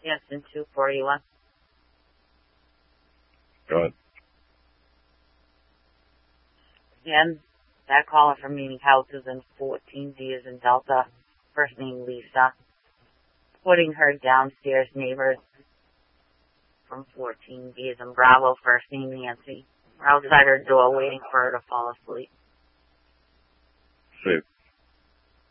Hampton 241. Go ahead. Again, that caller from meeting houses in 14D is in Delta. First name Lisa. Putting her downstairs neighbors from 14B is in Bravo. First name Nancy. We're outside her door waiting for her to fall asleep. Sweet.